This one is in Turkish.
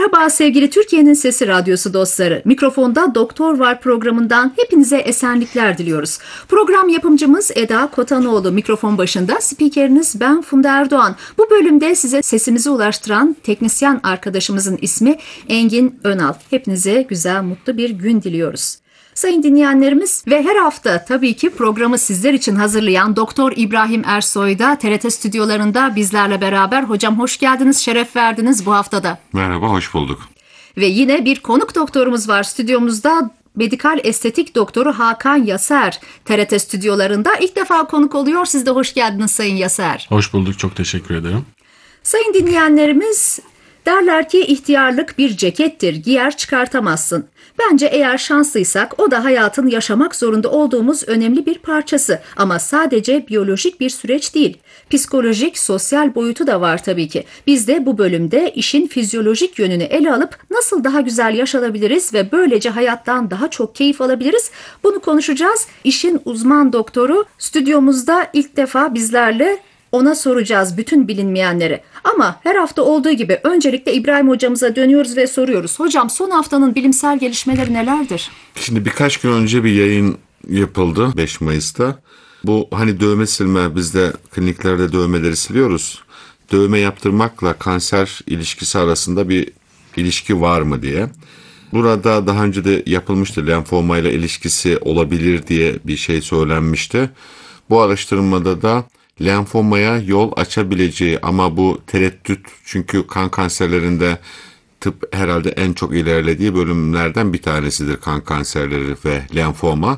Merhaba sevgili Türkiye'nin Sesi Radyosu dostları. Mikrofonda Doktor Var programından hepinize esenlikler diliyoruz. Program yapımcımız Eda Kotanoğlu mikrofon başında, spikeriniz ben Funda Erdoğan. Bu bölümde size sesimizi ulaştıran teknisyen arkadaşımızın ismi Engin Önal. Hepinize güzel, mutlu bir gün diliyoruz. Sayın dinleyenlerimiz ve her hafta tabii ki programı sizler için hazırlayan Doktor İbrahim Ersoy da TRT stüdyolarında bizlerle beraber. Hocam hoş geldiniz, şeref verdiniz bu haftada. Merhaba, hoş bulduk. Ve yine bir konuk doktorumuz var stüdyomuzda. Medikal estetik doktoru Hakan Yaser TRT stüdyolarında ilk defa konuk oluyor. Siz de hoş geldiniz Sayın Yaser. Hoş bulduk, çok teşekkür ederim. Sayın dinleyenlerimiz, derler ki ihtiyarlık bir cekettir, giyer çıkartamazsın. Bence eğer şanslıysak o da hayatın yaşamak zorunda olduğumuz önemli bir parçası. Ama sadece biyolojik bir süreç değil. Psikolojik, sosyal boyutu da var tabii ki. Biz de bu bölümde işin fizyolojik yönünü ele alıp nasıl daha güzel yaşanabiliriz ve böylece hayattan daha çok keyif alabiliriz? Bunu konuşacağız. İşin uzman doktoru stüdyomuzda ilk defa bizlerle. Ona soracağız bütün bilinmeyenleri. Ama her hafta olduğu gibi öncelikle İbrahim hocamıza dönüyoruz ve soruyoruz. Hocam son haftanın bilimsel gelişmeleri nelerdir? Şimdi birkaç gün önce bir yayın yapıldı 5 Mayıs'ta. Bu hani dövme silme, biz de kliniklerde dövmeleri siliyoruz. Dövme yaptırmakla kanser ilişkisi arasında bir ilişki var mı diye. Burada daha önce de yapılmıştı, lenfoma ile ilişkisi olabilir diye bir şey söylenmişti. Bu araştırmada da lenfomaya yol açabileceği, ama bu tereddüt, çünkü kan kanserlerinde tıp herhalde en çok ilerlediği bölümlerden bir tanesidir, kan kanserleri ve lenfoma.